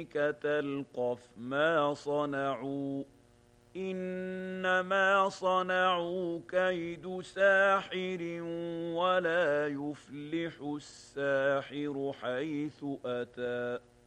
تلقف ما صنعوا إنما صنعوا كيد ساحر ولا يفلح الساحر حيث أتى